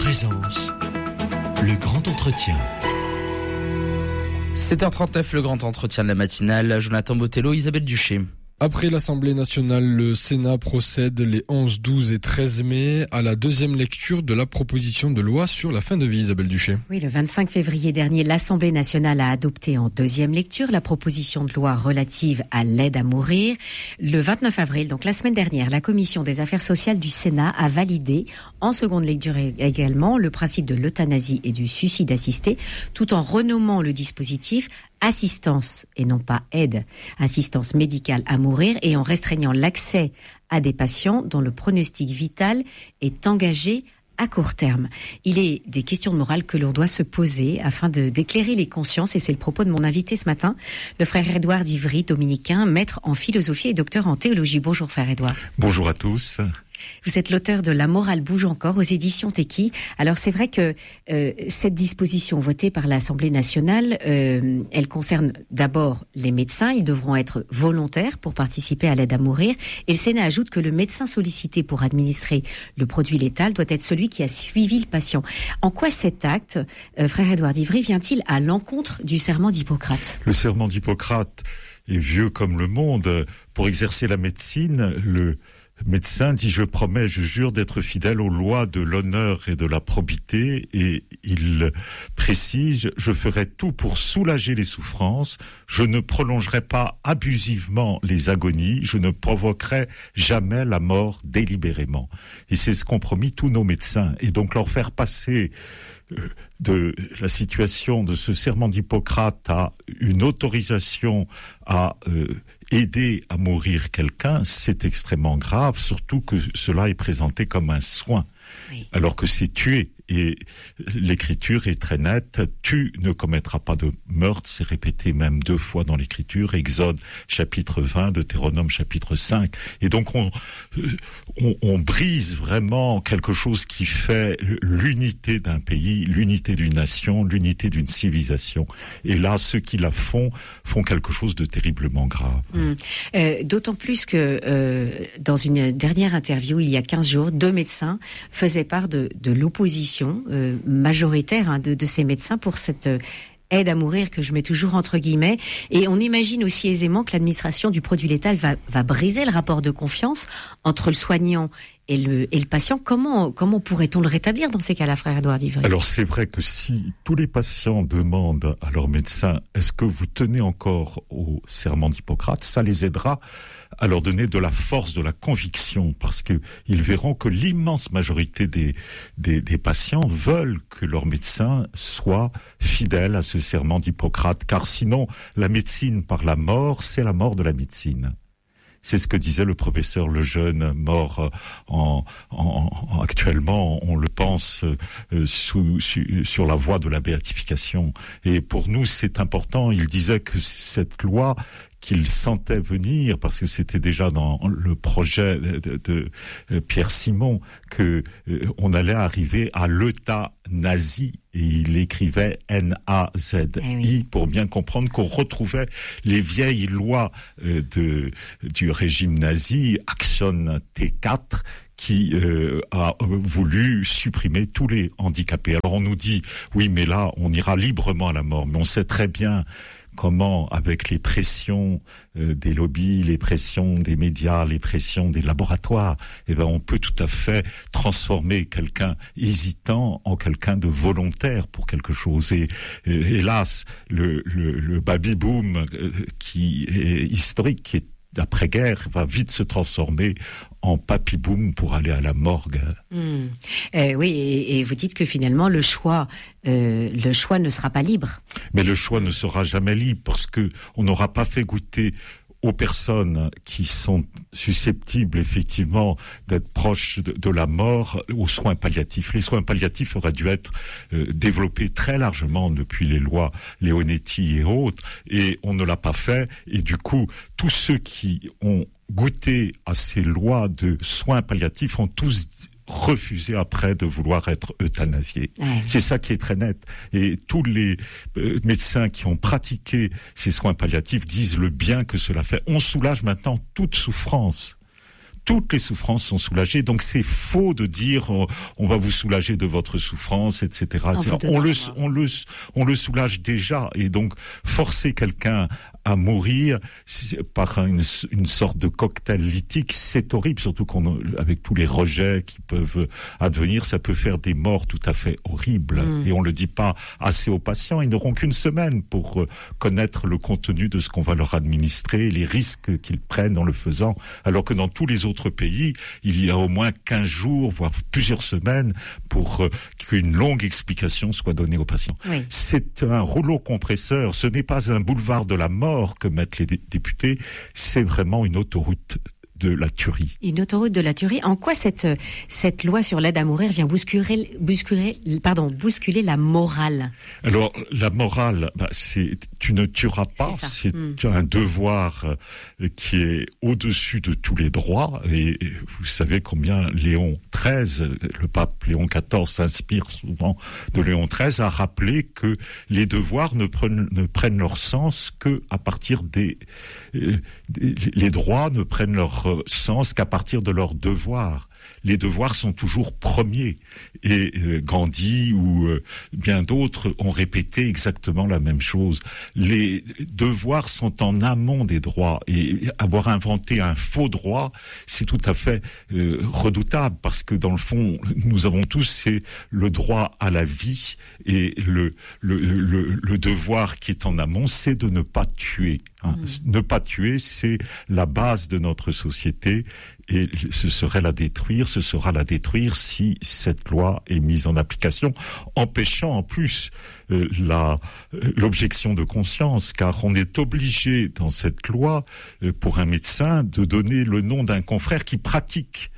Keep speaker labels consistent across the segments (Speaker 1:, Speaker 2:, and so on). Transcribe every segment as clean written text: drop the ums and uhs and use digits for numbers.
Speaker 1: présence, le grand entretien.
Speaker 2: 7h39, le grand entretien de la matinale. Jonathan Botello, Isabelle Duché.
Speaker 3: Après l'Assemblée nationale, le Sénat procède les 11, 12 et 13 mai à la deuxième lecture de la proposition de loi sur la fin de vie, Isabelle Duché.
Speaker 4: Oui, le 25 février dernier, l'Assemblée nationale a adopté en deuxième lecture la proposition de loi relative à l'aide à mourir. Le 29 avril, donc la semaine dernière, la Commission des affaires sociales du Sénat a validé en seconde lecture également le principe de l'euthanasie et du suicide assisté, tout en renommant le dispositif assistance et non pas aide, assistance médicale à mourir, et en restreignant l'accès à des patients dont le pronostic vital est engagé à court terme. Il est des questions de morale que l'on doit se poser afin d'éclairer les consciences, et c'est le propos de mon invité ce matin, le frère Édouard d'Ivry, dominicain, maître en philosophie et docteur en théologie. Bonjour frère Édouard.
Speaker 5: Bonjour à tous.
Speaker 4: Vous êtes l'auteur de La morale bouge encore aux éditions Teki. Alors c'est vrai que cette disposition votée par l'Assemblée nationale, elle concerne d'abord les médecins. Ils devront être volontaires pour participer à l'aide à mourir. Et le Sénat ajoute que le médecin sollicité pour administrer le produit létal doit être celui qui a suivi le patient. En quoi cet acte, frère Édouard d'Ivry, vient-il à l'encontre du serment d'Hippocrate ?
Speaker 5: Le serment d'Hippocrate est vieux comme le monde. Pour exercer la médecine, le médecin dit « Je promets, je jure d'être fidèle aux lois de l'honneur et de la probité » et il précise « Je ferai tout pour soulager les souffrances, je ne prolongerai pas abusivement les agonies, je ne provoquerai jamais la mort délibérément. » Et c'est ce qu'ont promis tous nos médecins. Et donc leur faire passer de la situation de ce serment d'Hippocrate à une autorisation à aider à mourir quelqu'un, c'est extrêmement grave, surtout que cela est présenté comme un soin, oui, alors que c'est tuer. Et l'écriture est très nette, tu ne commettras pas de meurtre, c'est répété même 2 fois dans l'écriture, Exode chapitre 20, Deutéronome chapitre 5. Et donc on brise vraiment quelque chose qui fait l'unité d'un pays, l'unité d'une nation, l'unité d'une civilisation. Et là, ceux qui la font quelque chose de terriblement grave.
Speaker 4: D'autant plus que dans une dernière interview, il y a 15 jours, 2 médecins faisaient part de l'opposition majoritaire de ces médecins pour cette aide à mourir que je mets toujours entre guillemets. Et on imagine aussi aisément que l'administration du produit létal va briser le rapport de confiance entre le soignant et le patient. Comment pourrait-on le rétablir dans ces cas-là, frère Édouard d'Ivry ?
Speaker 5: Alors c'est vrai que si tous les patients demandent à leur médecin « Est-ce que vous tenez encore au serment d'Hippocrate ?», ça les aidera à leur donner de la force, de la conviction, parce que ils verront que l'immense majorité des patients veulent que leur médecin soit fidèle à ce serment d'Hippocrate, car sinon la médecine par la mort, c'est la mort de la médecine. C'est ce que disait le professeur Lejeune, mort actuellement, on le pense, sur la voie de la béatification. Et pour nous, c'est important. Il disait que cette loi qu'il sentait venir, parce que c'était déjà dans le projet de Pierre Simon, que on allait arriver à l'euthanasie. Et il écrivait N-A-Z-I pour bien comprendre qu'on retrouvait les vieilles lois du régime nazi, Action T4, qui a voulu supprimer tous les handicapés. Alors on nous dit, oui, mais là, on ira librement à la mort. Mais on sait très bien comment, avec les pressions des lobbies, les pressions des médias, les pressions des laboratoires, on peut tout à fait transformer quelqu'un hésitant en quelqu'un de volontaire pour quelque chose. Et hélas, le baby-boom qui est historique, qui est d'après-guerre, va vite se transformer en papy-boom pour aller à la morgue.
Speaker 4: Oui, et vous dites que finalement le choix ne sera pas libre.
Speaker 5: Mais le choix ne sera jamais libre parce que on n'aura pas fait goûter aux personnes qui sont susceptibles effectivement d'être proches de la mort aux soins palliatifs. Les soins palliatifs auraient dû être développés très largement depuis les lois Leonetti et autres, et on ne l'a pas fait. Et du coup, tous ceux qui ont goûté à ces lois de soins palliatifs ont tous refusé après de vouloir être euthanasiés. Ouais. C'est ça qui est très net. Et tous les médecins qui ont pratiqué ces soins palliatifs disent le bien que cela fait. On soulage maintenant toute souffrance. toutes les souffrances sont soulagées. Donc c'est faux de dire on va vous soulager de votre souffrance, etc. On le soulage déjà. Et donc forcer quelqu'un à mourir par une sorte de cocktail lithique, c'est horrible, surtout avec tous les rejets qui peuvent advenir, ça peut faire des morts tout à fait horribles. Et on le dit pas assez aux patients, ils n'auront qu'une semaine pour connaître le contenu de ce qu'on va leur administrer, les risques qu'ils prennent en le faisant, alors que dans tous les autres pays, il y a au moins 15 jours, voire plusieurs semaines, pour qu'une longue explication soit donnée aux patients. Oui. C'est un rouleau compresseur, ce n'est pas un boulevard de la mort que mettent les députés, c'est vraiment une autoroute de la tuerie.
Speaker 4: Une autoroute de la tuerie. En quoi cette loi sur l'aide à mourir vient bousculer la morale?
Speaker 5: Alors, la morale, tu ne tueras pas, c'est un devoir qui est au-dessus de tous les droits. Et vous savez combien Léon XIII, le pape Léon XIV s'inspire souvent de Léon XIII, a rappelé que les devoirs ne prennent leur sens que à partir les droits ne prennent leur sens qu'à partir de leurs devoirs. Les devoirs sont toujours premiers. Et Gandhi ou bien d'autres ont répété exactement la même chose. Les devoirs sont en amont des droits. Et avoir inventé un faux droit, c'est tout à fait redoutable. Parce que dans le fond, nous avons tous, c'est le droit à la vie. Et le devoir qui est en amont, c'est de ne pas tuer. Ne pas tuer, c'est la base de notre société. Et ce sera la détruire si cette loi est mise en application, empêchant en plus l'objection de conscience, car on est obligé dans cette loi, pour un médecin, de donner le nom d'un confrère qui pratique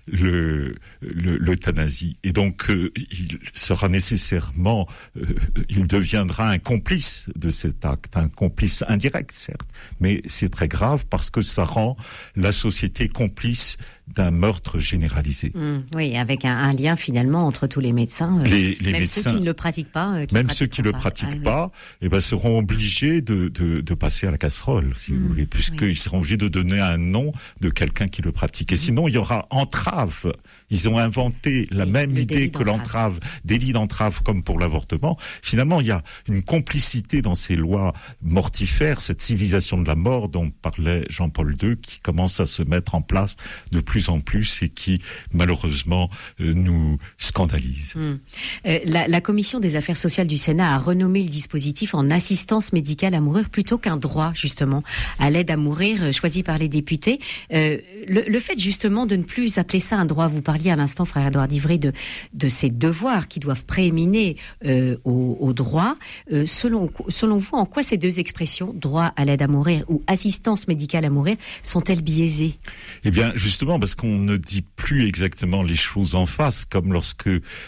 Speaker 5: l'euthanasie. Et donc, il sera nécessairement, il deviendra un complice de cet acte, un complice indirect, certes, mais c'est très grave parce que ça rend la société complice d'un meurtre généralisé.
Speaker 4: Oui, avec un lien finalement entre tous les médecins,
Speaker 5: les
Speaker 4: même
Speaker 5: médecins,
Speaker 4: ceux qui ne le pratiquent pas,
Speaker 5: ceux qui ne le pratiquent pas, seront obligés de passer à la casserole, si vous voulez, puisqu'ils seront obligés de donner un nom de quelqu'un qui le pratique. Et sinon, il y aura entrave. Ils ont inventé la même idée que l'entrave, délit d'entrave comme pour l'avortement. Finalement, il y a une complicité dans ces lois mortifères, cette civilisation de la mort dont parlait Jean-Paul II, qui commence à se mettre en place de plus en plus et qui, malheureusement, nous scandalise.
Speaker 4: La Commission des affaires sociales du Sénat a renommé le dispositif en assistance médicale à mourir plutôt qu'un droit, justement, à l'aide à mourir choisi par les députés. Le fait, justement, de ne plus appeler ça un droit, vous parliez à l'instant, frère Édouard Divray, de ces devoirs qui doivent prééminer au droit. Selon vous, en quoi ces deux expressions, droit à l'aide à mourir ou assistance médicale à mourir, sont-elles biaisées?
Speaker 5: Eh bien, justement, parce qu'on ne dit plus exactement les choses en face, comme lorsque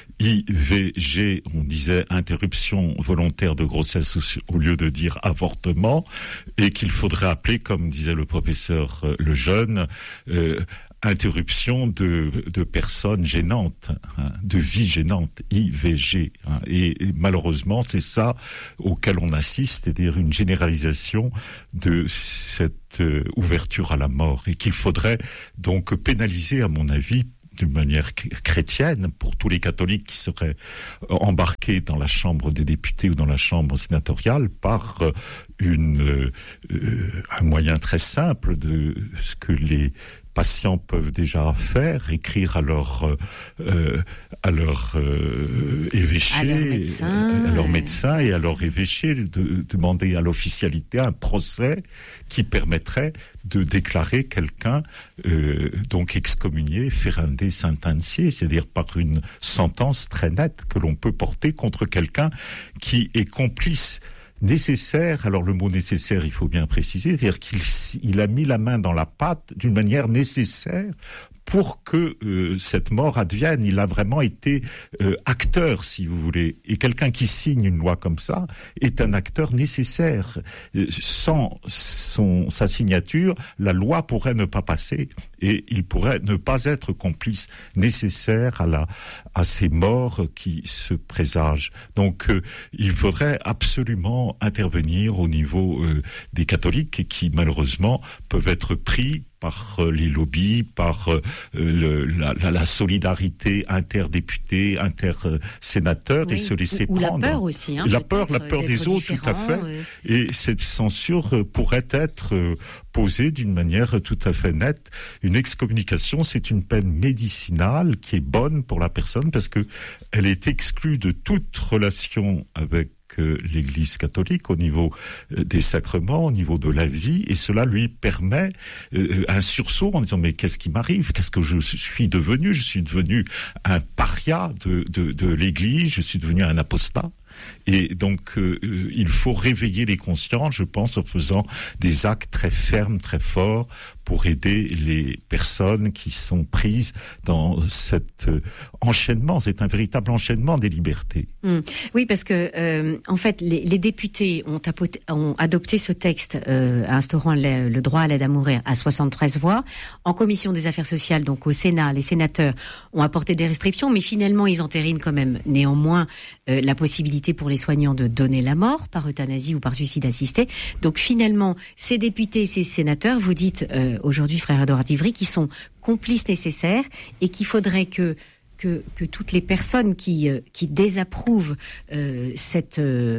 Speaker 5: IVG, on disait interruption volontaire de grossesse au lieu de dire avortement, et qu'il faudrait appeler, comme disait le professeur Lejeune, interruption de personnes gênantes, de vie gênante, IVG. Et malheureusement, c'est ça auquel on assiste, c'est-à-dire une généralisation de cette ouverture à la mort, et qu'il faudrait donc pénaliser, à mon avis, d'une manière chrétienne, pour tous les catholiques qui seraient embarqués dans la Chambre des députés ou dans la Chambre sénatoriale, par un moyen très simple de ce que les patients peuvent déjà faire, écrire à leur évêché, à leur médecin et à leur évêché, de demander à l'officialité un procès qui permettrait de déclarer quelqu'un donc excommunié, ferendé sentencié, c'est-à-dire par une sentence très nette que l'on peut porter contre quelqu'un qui est complice nécessaire. Alors le mot nécessaire, il faut bien préciser, c'est-à-dire qu'il a mis la main dans la pâte d'une manière nécessaire pour que cette mort advienne. Il a vraiment été acteur, si vous voulez. Et quelqu'un qui signe une loi comme ça est un acteur nécessaire. Sans sa signature, la loi pourrait ne pas passer et il pourrait ne pas être complice nécessaire à ces morts qui se présagent. Donc il faudrait absolument intervenir au niveau des catholiques qui malheureusement peuvent être pris par les lobbies, par la solidarité interdéputés, intersénateurs, et se laisser
Speaker 4: ou
Speaker 5: prendre.
Speaker 4: La peur aussi.
Speaker 5: La peur des autres, tout à fait. Et cette censure pourrait être posée d'une manière tout à fait nette. Une excommunication, c'est une peine médicinale qui est bonne pour la personne parce que elle est exclue de toute relation avec l'Église catholique au niveau des sacrements, au niveau de la vie, et cela lui permet un sursaut en disant mais qu'est-ce qui m'arrive, qu'est-ce que je suis devenu un paria de l'Église, je suis devenu un apostat. Et donc il faut réveiller les consciences, je pense, en faisant des actes très fermes, très forts pour aider les personnes qui sont prises dans cet enchaînement. C'est un véritable enchaînement des libertés.
Speaker 4: Oui, parce que en fait, les députés ont adopté ce texte instaurant le droit à l'aide à mourir à 73 voix. En commission des affaires sociales, donc au Sénat, les sénateurs ont apporté des restrictions, mais finalement, ils entérinent quand même néanmoins la possibilité pour les soignants de donner la mort par euthanasie ou par suicide assisté. Donc finalement, ces députés, ces sénateurs, vous dites aujourd'hui, frère Édouard d'Ivry, qui sont complices nécessaires et qu'il faudrait que toutes les personnes qui désapprouvent cette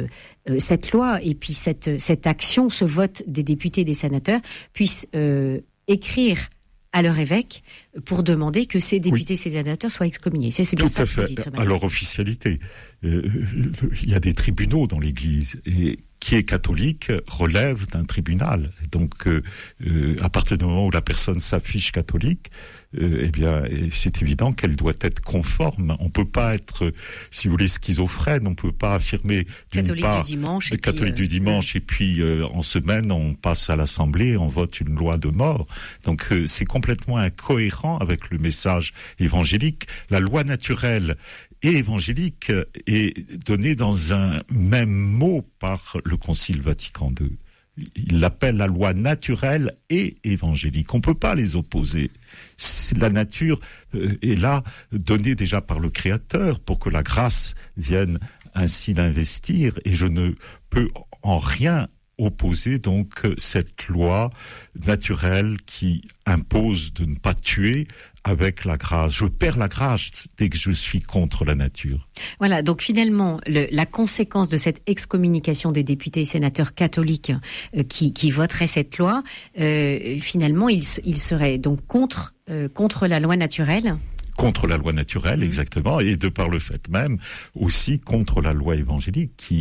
Speaker 4: loi et puis cette action, ce vote des députés et des sénateurs, puissent écrire à leur évêque pour demander que ces députés et ces sénateurs soient excommuniés. C'est bien
Speaker 5: tout
Speaker 4: ça
Speaker 5: à
Speaker 4: que
Speaker 5: fait.
Speaker 4: vous dites ce matin.
Speaker 5: À leur officialité. Il y a des tribunaux dans l'Église et qui est catholique relève d'un tribunal. Donc, à partir du moment où la personne s'affiche catholique, eh bien, c'est évident qu'elle doit être conforme. On peut pas être, si vous voulez, schizophrène. On peut pas affirmer d'une part catholique du dimanche et puis en semaine on passe à l'Assemblée, on vote une loi de mort. Donc, c'est complètement incohérent avec le message évangélique. La loi naturelle et évangélique est donnée dans un même mot par le Concile Vatican II. Il l'appelle la loi naturelle et évangélique. On ne peut pas les opposer. La nature est là, donnée déjà par le Créateur, pour que la grâce vienne ainsi l'investir, et je ne peux en rien opposer donc cette loi naturelle qui impose de ne pas tuer avec la grâce. Je perds la grâce dès que je suis contre la nature.
Speaker 4: Voilà, donc finalement, la conséquence de cette excommunication des députés et sénateurs catholiques qui voteraient cette loi, finalement, ils seraient donc contre la loi naturelle.
Speaker 5: Contre la loi naturelle, exactement, et de par le fait même, aussi contre la loi évangélique, qui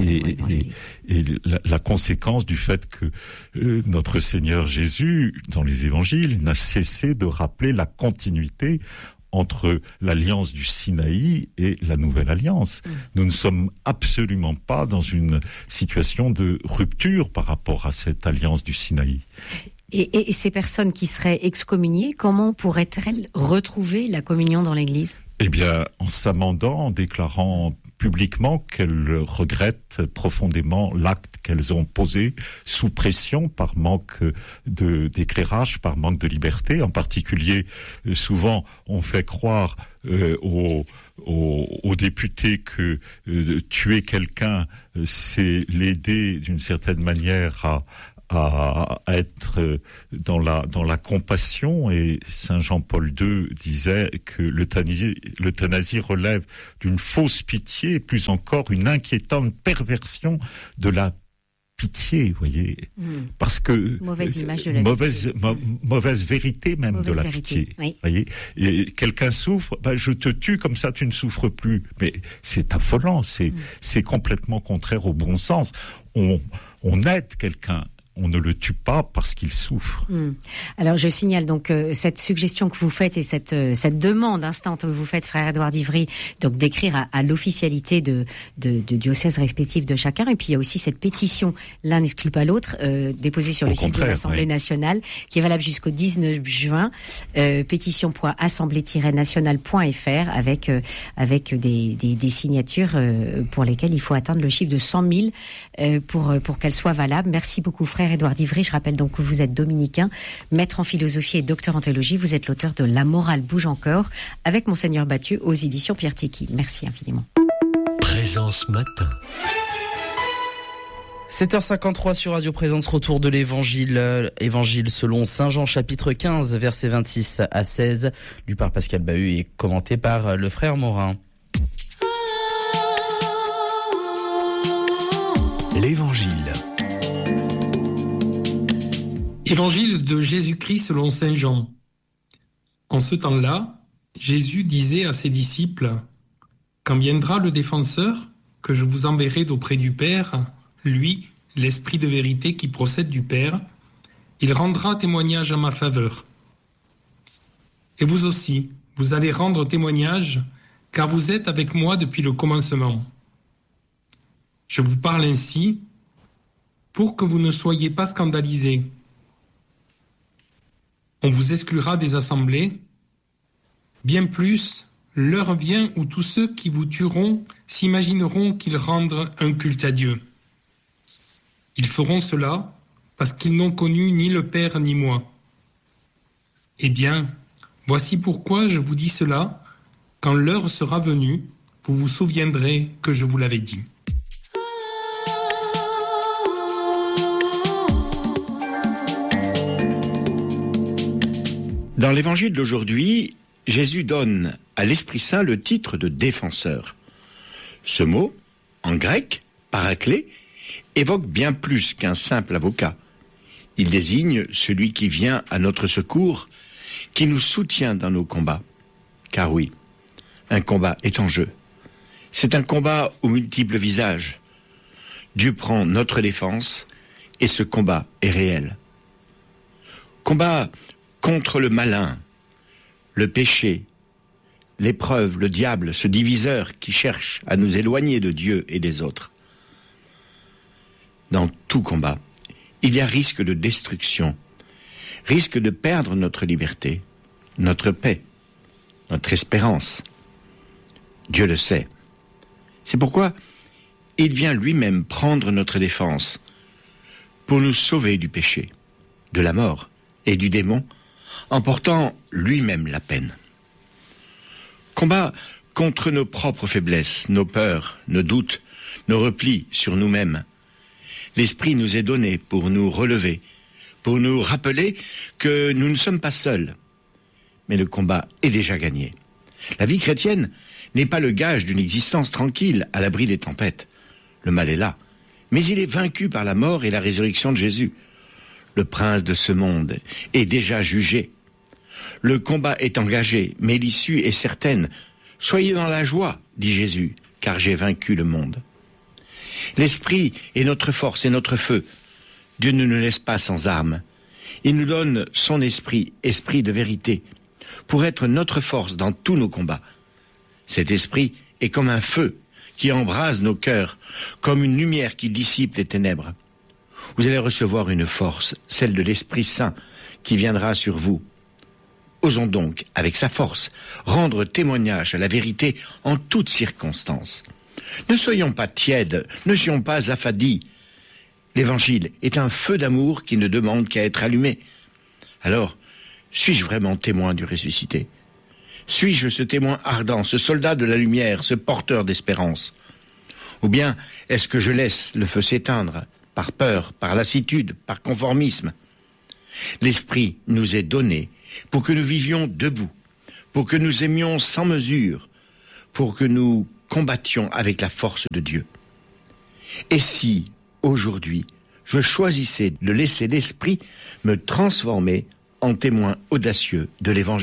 Speaker 5: est la conséquence du fait que notre Seigneur Jésus, dans les évangiles, n'a cessé de rappeler la continuité entre l'alliance du Sinaï et la nouvelle alliance. Nous ne sommes absolument pas dans une situation de rupture par rapport à cette alliance du Sinaï.
Speaker 4: Et ces personnes qui seraient excommuniées, comment pourraient-elles retrouver la communion dans l'Église ?
Speaker 5: Eh bien, en s'amendant, en déclarant publiquement qu'elles regrettent profondément l'acte qu'elles ont posé sous pression par manque d'éclairage, par manque de liberté. En particulier, souvent, on fait croire aux députés que tuer quelqu'un, c'est l'aider d'une certaine manière à être dans la compassion, et Saint Jean-Paul II disait que l'euthanasie relève d'une fausse pitié, plus encore une inquiétante perversion de la pitié, voyez, parce que
Speaker 4: mauvaise image de la
Speaker 5: mauvaise vérité même mauvaise de la pitié,
Speaker 4: oui.
Speaker 5: Voyez, et quelqu'un souffre, je te tue comme ça tu ne souffres plus, mais c'est affolant, c'est complètement contraire au bon sens. On aide quelqu'un. On ne le tue pas parce qu'il souffre.
Speaker 4: Alors je signale donc cette suggestion que vous faites et cette demande instante que vous faites, frère Édouard d'Ivry, donc d'écrire à l'officialité de diocèses respectifs de chacun. Et puis il y a aussi cette pétition, l'un n'exclut pas l'autre, déposée sur le site de l'Assemblée nationale, qui est valable jusqu'au 19 juin. Pétition.assemblée-nationale.fr avec des signatures pour lesquelles il faut atteindre le chiffre de 100 000 pour qu'elles soient valables. Merci beaucoup, frère Édouard d'Ivry. Je rappelle donc que vous êtes dominicain, maître en philosophie et docteur en théologie. Vous êtes l'auteur de La morale bouge encore avec Monseigneur Bathieu aux éditions Pierre Tiki. Merci infiniment.
Speaker 1: Présence matin.
Speaker 2: 7h53 sur Radio Présence, retour de l'évangile. Évangile selon Saint Jean chapitre 15, versets 26 à 16, lu par Pascal Bahut et commenté par le frère Morin.
Speaker 1: L'évangile.
Speaker 6: Évangile de Jésus-Christ selon Saint Jean. En ce temps-là, Jésus disait à ses disciples : « Quand viendra le défenseur, que je vous enverrai d'auprès du Père, lui, l'Esprit de vérité qui procède du Père, il rendra témoignage en ma faveur. Et vous aussi, vous allez rendre témoignage, car vous êtes avec moi depuis le commencement. Je vous parle ainsi pour que vous ne soyez pas scandalisés. On vous exclura des assemblées. Bien plus, l'heure vient où tous ceux qui vous tueront s'imagineront qu'ils rendent un culte à Dieu. Ils feront cela parce qu'ils n'ont connu ni le Père ni moi. Eh bien, voici pourquoi je vous dis cela. Quand l'heure sera venue, vous vous souviendrez que je vous l'avais dit.
Speaker 7: Dans l'évangile d'aujourd'hui, Jésus donne à l'Esprit Saint le titre de défenseur. Ce mot, en grec, paraclé, évoque bien plus qu'un simple avocat. Il désigne celui qui vient à notre secours, qui nous soutient dans nos combats. Car oui, un combat est en jeu. C'est un combat aux multiples visages. Dieu prend notre défense et ce combat est réel. Combat contre le malin, le péché, l'épreuve, le diable, ce diviseur qui cherche à nous éloigner de Dieu et des autres. Dans tout combat, il y a risque de destruction, risque de perdre notre liberté, notre paix, notre espérance. Dieu le sait. C'est pourquoi il vient lui-même prendre notre défense pour nous sauver du péché, de la mort et du démon, en portant lui-même la peine. Combat contre nos propres faiblesses, nos peurs, nos doutes, nos replis sur nous-mêmes. L'Esprit nous est donné pour nous relever, pour nous rappeler que nous ne sommes pas seuls. Mais le combat est déjà gagné. La vie chrétienne n'est pas le gage d'une existence tranquille à l'abri des tempêtes. Le mal est là, mais il est vaincu par la mort et la résurrection de Jésus. Le prince de ce monde est déjà jugé. Le combat est engagé, mais l'issue est certaine. Soyez dans la joie, dit Jésus, car j'ai vaincu le monde. L'Esprit est notre force et notre feu. Dieu ne nous laisse pas sans armes. Il nous donne son esprit, esprit de vérité, pour être notre force dans tous nos combats. Cet esprit est comme un feu qui embrase nos cœurs, comme une lumière qui dissipe les ténèbres. Vous allez recevoir une force, celle de l'Esprit Saint, qui viendra sur vous. Osons donc, avec sa force, rendre témoignage à la vérité en toutes circonstances. Ne soyons pas tièdes, ne soyons pas affadis. L'Évangile est un feu d'amour qui ne demande qu'à être allumé. Alors, suis-je vraiment témoin du ressuscité ? Suis-je ce témoin ardent, ce soldat de la lumière, ce porteur d'espérance ? Ou bien est-ce que je laisse le feu s'éteindre, par peur, par lassitude, par conformisme ? L'Esprit nous est donné pour que nous vivions debout, pour que nous aimions sans mesure, pour que nous combattions avec la force de Dieu. Et si, aujourd'hui, je choisissais de laisser l'Esprit me transformer en témoin audacieux de l'Évangile ?